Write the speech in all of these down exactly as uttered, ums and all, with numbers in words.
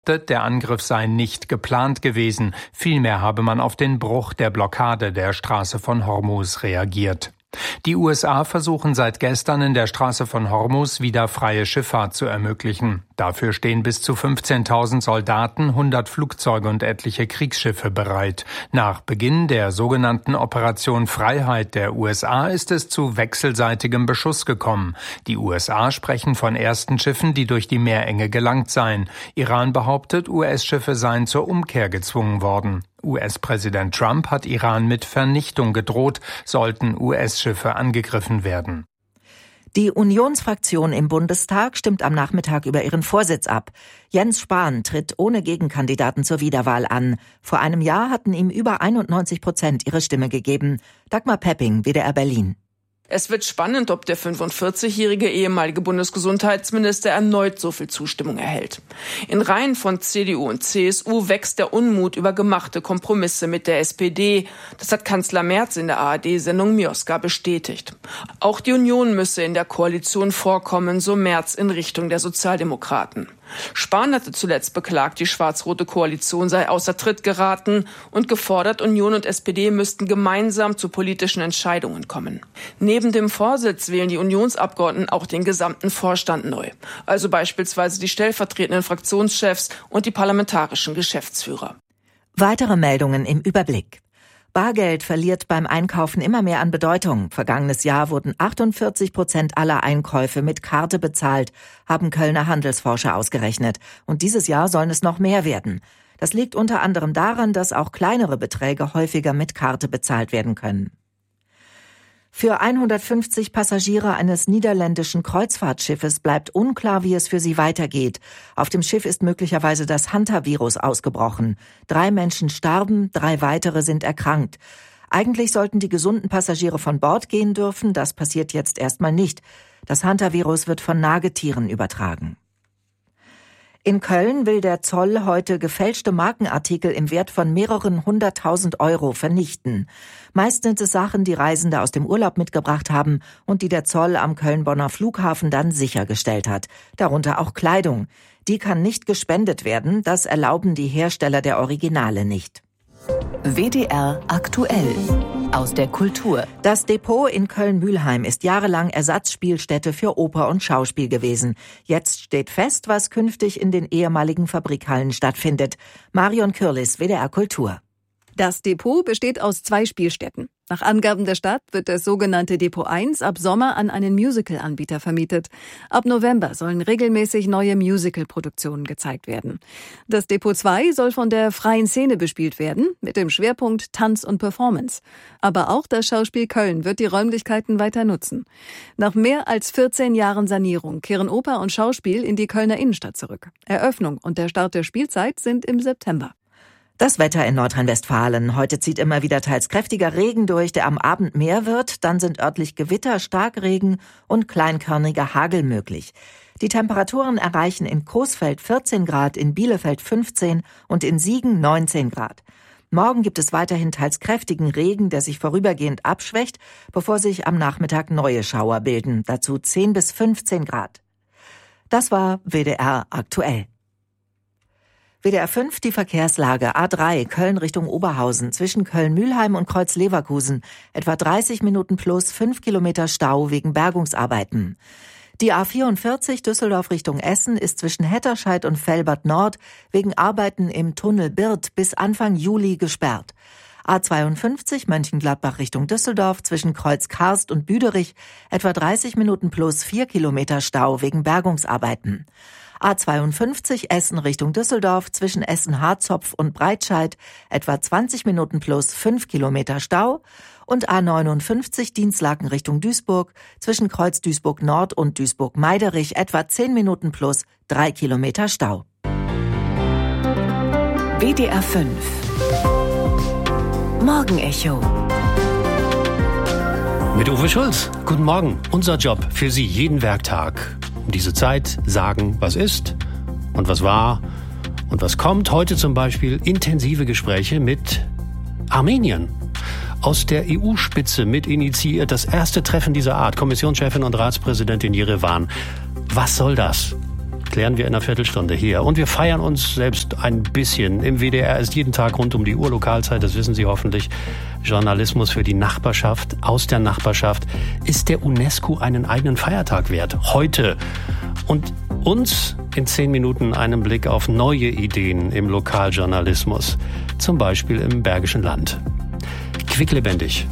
Der Angriff sei nicht geplant gewesen, vielmehr habe man auf den Bruch der Blockade der Straße von Hormuz reagiert. Die U S A versuchen seit gestern in der Straße von Hormuz wieder freie Schifffahrt zu ermöglichen. Dafür stehen bis zu fünfzehntausend Soldaten, hundert Flugzeuge und etliche Kriegsschiffe bereit. Nach Beginn der sogenannten Operation Freiheit der U S A ist es zu wechselseitigem Beschuss gekommen. Die U S A sprechen von ersten Schiffen, die durch die Meerenge gelangt seien. Iran behauptet, U S-Schiffe seien zur Umkehr gezwungen worden. U S-Präsident Trump hat Iran mit Vernichtung gedroht, sollten U S-Schiffe angegriffen werden. Die Unionsfraktion im Bundestag stimmt am Nachmittag über ihren Vorsitz ab. Jens Spahn tritt ohne Gegenkandidaten zur Wiederwahl an. Vor einem Jahr hatten ihm über einundneunzig Prozent ihre Stimme gegeben. Dagmar Pepping, W D R Berlin. Es wird spannend, ob der fünfundvierzigjährige ehemalige Bundesgesundheitsminister erneut so viel Zustimmung erhält. In Reihen von C D U und C S U wächst der Unmut über gemachte Kompromisse mit der S P D. Das hat Kanzler Merz in der A R D-Sendung Mioska bestätigt. Auch die Union müsse in der Koalition vorkommen, so Merz in Richtung der Sozialdemokraten. Spahn hatte zuletzt beklagt, die schwarz-rote Koalition sei außer Tritt geraten und gefordert, Union und S P D müssten gemeinsam zu politischen Entscheidungen kommen. Neben dem Vorsitz wählen die Unionsabgeordneten auch den gesamten Vorstand neu. Also beispielsweise die stellvertretenden Fraktionschefs und die parlamentarischen Geschäftsführer. Weitere Meldungen im Überblick. Bargeld verliert beim Einkaufen immer mehr an Bedeutung. Vergangenes Jahr wurden achtundvierzig Prozent aller Einkäufe mit Karte bezahlt, haben Kölner Handelsforscher ausgerechnet. Und dieses Jahr sollen es noch mehr werden. Das liegt unter anderem daran, dass auch kleinere Beträge häufiger mit Karte bezahlt werden können. Für hundertfünfzig Passagiere eines niederländischen Kreuzfahrtschiffes bleibt unklar, wie es für sie weitergeht. Auf dem Schiff ist möglicherweise das Hantavirus ausgebrochen. Drei Menschen starben, drei weitere sind erkrankt. Eigentlich sollten die gesunden Passagiere von Bord gehen dürfen, das passiert jetzt erstmal nicht. Das Hantavirus wird von Nagetieren übertragen. In Köln will der Zoll heute gefälschte Markenartikel im Wert von mehreren hunderttausend Euro vernichten. Meist sind es Sachen, die Reisende aus dem Urlaub mitgebracht haben und die der Zoll am Köln-Bonner Flughafen dann sichergestellt hat. Darunter auch Kleidung. Die kann nicht gespendet werden, das erlauben die Hersteller der Originale nicht. W D R aktuell aus der Kultur. Das Depot in Köln-Mülheim ist jahrelang Ersatzspielstätte für Oper und Schauspiel gewesen. Jetzt steht fest, was künftig in den ehemaligen Fabrikhallen stattfindet. Marion Kürlis, W D R Kultur. Das Depot besteht aus zwei Spielstätten. Nach Angaben der Stadt wird das sogenannte Depot eins ab Sommer an einen Musical-Anbieter vermietet. Ab November sollen regelmäßig neue Musical-Produktionen gezeigt werden. Das Depot zwei soll von der freien Szene bespielt werden, mit dem Schwerpunkt Tanz und Performance. Aber auch das Schauspiel Köln wird die Räumlichkeiten weiter nutzen. Nach mehr als vierzehn Jahren Sanierung kehren Oper und Schauspiel in die Kölner Innenstadt zurück. Eröffnung und der Start der Spielzeit sind im September. Das Wetter in Nordrhein-Westfalen. Heute zieht immer wieder teils kräftiger Regen durch, der am Abend mehr wird. Dann sind örtlich Gewitter, Starkregen und kleinkörniger Hagel möglich. Die Temperaturen erreichen in Coesfeld vierzehn Grad, in Bielefeld fünfzehn und in Siegen neunzehn Grad. Morgen gibt es weiterhin teils kräftigen Regen, der sich vorübergehend abschwächt, bevor sich am Nachmittag neue Schauer bilden. Dazu zehn bis fünfzehn Grad. Das war W D R aktuell. W D R fünf, die Verkehrslage. A drei, Köln Richtung Oberhausen, zwischen Köln-Mülheim und Kreuz-Leverkusen. Etwa dreißig Minuten plus fünf Kilometer Stau wegen Bergungsarbeiten. Die A vierundvierzig, Düsseldorf Richtung Essen, ist zwischen Hetterscheid und Velbert Nord wegen Arbeiten im Tunnel Birth bis Anfang Juli gesperrt. A zweiundfünfzig, Mönchengladbach Richtung Düsseldorf, zwischen Kreuz-Karst und Büderich. Etwa dreißig Minuten plus vier Kilometer Stau wegen Bergungsarbeiten. A zweiundfünfzig Essen Richtung Düsseldorf, zwischen Essen-Harzopf und Breitscheid, etwa zwanzig Minuten plus fünf Kilometer Stau. Und A neunundfünfzig Dienstlaken Richtung Duisburg, zwischen Kreuz Duisburg Nord und Duisburg-Meiderich, etwa zehn Minuten plus drei Kilometer Stau. W D R fünf Morgenecho mit Uwe Schulz. Guten Morgen. Unser Job für Sie jeden Werktag. Um diese Zeit sagen, was ist und was war und was kommt. Heute zum Beispiel intensive Gespräche mit Armenien. Aus der E U-Spitze mit initiiert das erste Treffen dieser Art. Kommissionschefin und Ratspräsidentin Jerewan. Was soll das? klären wir in einer Viertelstunde hier. Und wir feiern uns selbst ein bisschen. Im W D R ist jeden Tag rund um die Uhr Lokalzeit, das wissen Sie hoffentlich. Journalismus für die Nachbarschaft, aus der Nachbarschaft. Ist der UNESCO einen eigenen Feiertag wert? Heute. Und uns in zehn Minuten einen Blick auf neue Ideen im Lokaljournalismus. Zum Beispiel im Bergischen Land. Quicklebendig.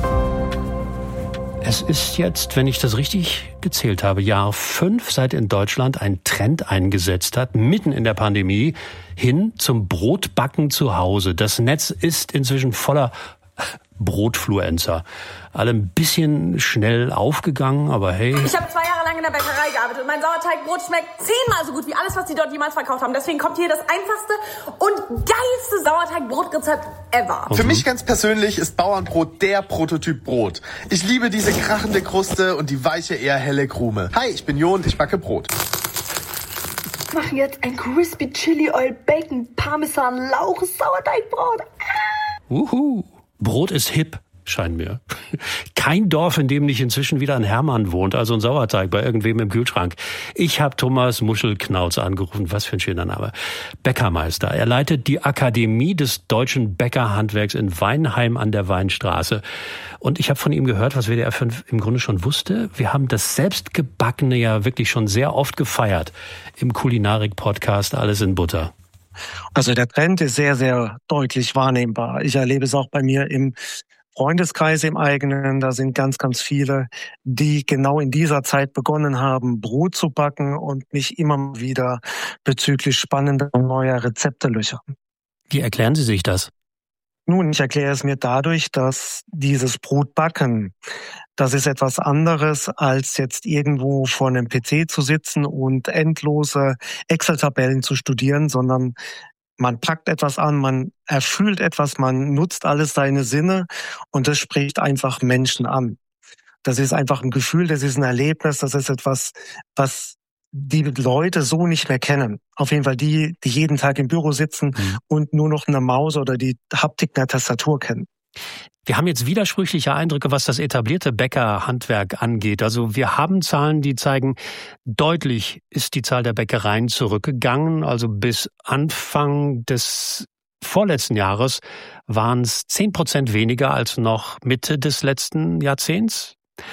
Es ist jetzt, wenn ich das richtig gezählt habe, Jahr fünf, seit in Deutschland ein Trend eingesetzt hat, mitten in der Pandemie, hin zum Brotbacken zu Hause. Das Netz ist inzwischen voller Brotfluencer. Alle ein bisschen schnell aufgegangen, aber hey. Ich habe zwei Jahre lang in der Bäckerei gearbeitet und mein Sauerteigbrot schmeckt zehnmal so gut wie alles, was sie dort jemals verkauft haben. Deswegen kommt hier das einfachste und geilste Sauerteigbrotrezept ever. Für mich ganz persönlich ist Bauernbrot der Prototyp Brot. Ich liebe diese krachende Kruste und die weiche, eher helle Krume. Hi, ich bin Jo und ich backe Brot. Wir machen jetzt ein Crispy Chili Oil Bacon Parmesan Lauch Sauerteigbrot. Uhu. Brot ist hip, scheint mir. Kein Dorf, in dem nicht inzwischen wieder ein Hermann wohnt, also ein Sauerteig bei irgendwem im Kühlschrank. Ich habe Thomas Muschelknauz angerufen, was für ein schöner Name. Bäckermeister. Er leitet die Akademie des deutschen Bäckerhandwerks in Weinheim an der Weinstraße. Und ich habe von ihm gehört, was W D R fünf im Grunde schon wusste. Wir haben das Selbstgebackene ja wirklich schon sehr oft gefeiert im Kulinarik-Podcast Alles in Butter. Also der Trend ist sehr, sehr deutlich wahrnehmbar. Ich erlebe es auch bei mir im Freundeskreis im eigenen. Da sind ganz, ganz viele, die genau in dieser Zeit begonnen haben, Brot zu backen und mich immer wieder bezüglich spannender neuer Rezepte löchern. Wie erklären Sie sich das? Nun, ich erkläre es mir dadurch, dass dieses Brotbacken, das ist etwas anderes, als jetzt irgendwo vor einem P C zu sitzen und endlose Excel-Tabellen zu studieren, sondern man packt etwas an, man erfüllt etwas, man nutzt alles seine Sinne und das spricht einfach Menschen an. Das ist einfach ein Gefühl, das ist ein Erlebnis, das ist etwas, was die Leute so nicht mehr kennen. Auf jeden Fall die, die jeden Tag im Büro sitzen mhm. und nur noch eine Maus oder die Haptik der Tastatur kennen. Wir haben jetzt widersprüchliche Eindrücke, was das etablierte Bäckerhandwerk angeht. Also wir haben Zahlen, die zeigen, deutlich ist die Zahl der Bäckereien zurückgegangen. Also bis Anfang des vorletzten Jahres waren es zehn Prozent weniger als noch Mitte des letzten Jahrzehnts.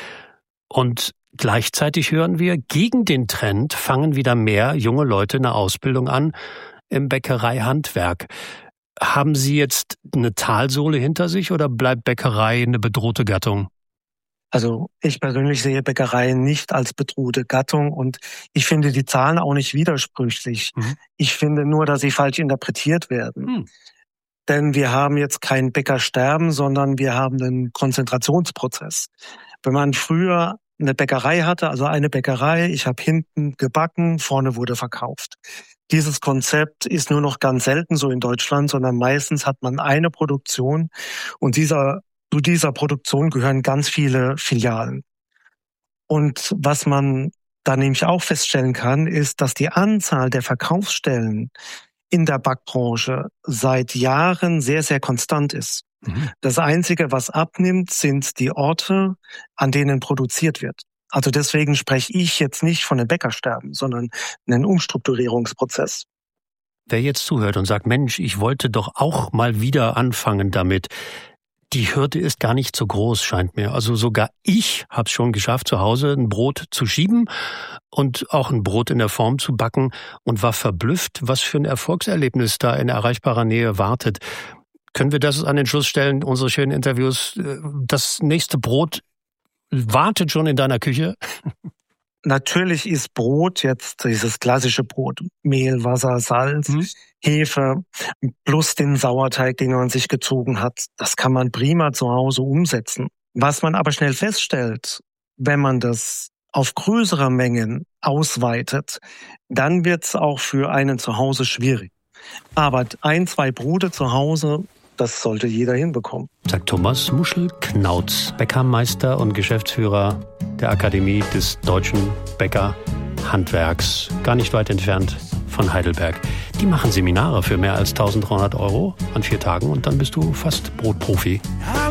Und gleichzeitig hören wir, gegen den Trend fangen wieder mehr junge Leute eine Ausbildung an im Bäckereihandwerk. Haben Sie jetzt eine Talsohle hinter sich oder bleibt Bäckerei eine bedrohte Gattung? Also ich persönlich sehe Bäckereien nicht als bedrohte Gattung und ich finde die Zahlen auch nicht widersprüchlich. Mhm. Ich finde nur, dass sie falsch interpretiert werden. Mhm. Denn wir haben jetzt kein Bäckersterben, sondern wir haben einen Konzentrationsprozess. Wenn man früher eine Bäckerei hatte, also eine Bäckerei, ich habe hinten gebacken, vorne wurde verkauft. Dieses Konzept ist nur noch ganz selten so in Deutschland, sondern meistens hat man eine Produktion und dieser, zu dieser Produktion gehören ganz viele Filialen. Und was man da nämlich auch feststellen kann, ist, dass die Anzahl der Verkaufsstellen in der Backbranche seit Jahren sehr, sehr konstant ist. Mhm. Das Einzige, was abnimmt, sind die Orte, an denen produziert wird. Also deswegen spreche ich jetzt nicht von einem Bäckersterben, sondern einen Umstrukturierungsprozess. Wer jetzt zuhört und sagt, Mensch, ich wollte doch auch mal wieder anfangen damit. Die Hürde ist gar nicht so groß, scheint mir. Also sogar ich habe es schon geschafft, zu Hause ein Brot zu schieben und auch ein Brot in der Form zu backen und war verblüfft, was für ein Erfolgserlebnis da in erreichbarer Nähe wartet. Können wir das an den Schluss stellen, unsere schönen Interviews? Das nächste Brot wartet schon in deiner Küche? Natürlich ist Brot jetzt dieses klassische Brot. Mehl, Wasser, Salz, mhm. Hefe plus den Sauerteig, den man sich gezogen hat. Das kann man prima zu Hause umsetzen. Was man aber schnell feststellt, wenn man das auf größere Mengen ausweitet, dann wird's auch für einen zu Hause schwierig. Aber ein, zwei Brote zu Hause, das sollte jeder hinbekommen. Sagt Thomas Muschelknauz, Bäckermeister und Geschäftsführer der Akademie des deutschen Bäckerhandwerks. Gar nicht weit entfernt von Heidelberg. Die machen Seminare für mehr als dreizehnhundert Euro an vier Tagen und dann bist du fast Brotprofi.